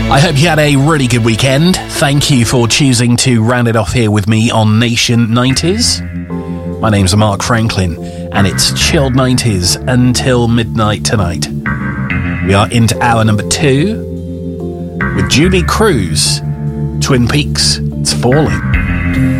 I hope you had a really good weekend. Thank you for choosing to round it off here with me on Nation 90s. My name's Mark Franklin, and it's chilled 90s until midnight tonight. We are into hour number 2 with Julie Cruz, Twin Peaks, It's Falling.